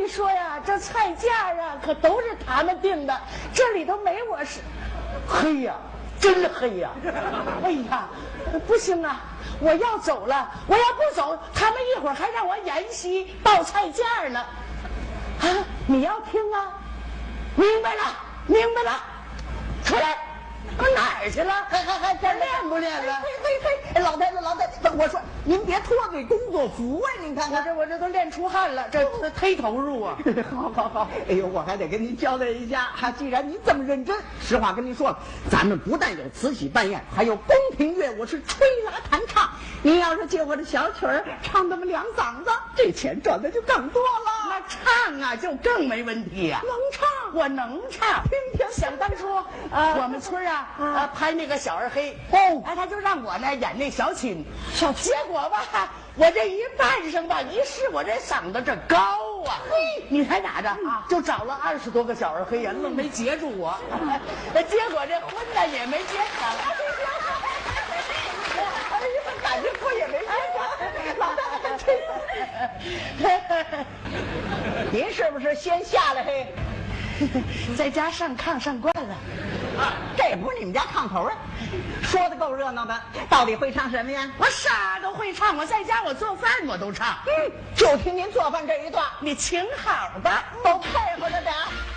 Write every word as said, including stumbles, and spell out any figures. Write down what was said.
说呀，这菜价啊，可都是他们定的，这里头没我是。 黑呀，真黑呀！ 哎呀，不行啊，我要走了，我要不走，他们一会儿还让我沿袭报菜价呢。啊，你要听啊？明白了，明白了，出来。我哪儿去了？ 还还还这练不练了？ 对对对，老太太老太太，我说您别脱这工作服啊！您看看， 我这我这都练出汗了，这这忒投入啊！ 好好好，哎呦，我还得跟您交代一下，哈，既然您这么认真，实话跟您说了，咱们不但有慈禧扮演，还有宫廷乐舞是吹拉弹唱。您要是借我的小曲儿唱那么两嗓子，这钱赚的就更多了。 那唱啊，就更没问题呀、啊。 能唱， 我能唱。 听听， 想当初啊，我们村啊， 啊啊拍那个小二黑哦， 哎，他就让我呢演那小青， 小结果吧，我这一扮上吧，一试我这嗓子这高啊，嘿，你猜咋着啊？就找了二十多个小二黑呀，愣没截住我，结果这婚呢也没结成。 哎呀，感觉我也没结成，老大这，您是不是先下来嘿？ 在家上炕上惯了。 这不是你们家炕头啊？说的够热闹的，到底会唱什么呀？ 我啥都会唱，我在家我做饭我都唱。 嗯，就听您做饭这一段， 你请好吧， 都配合着点。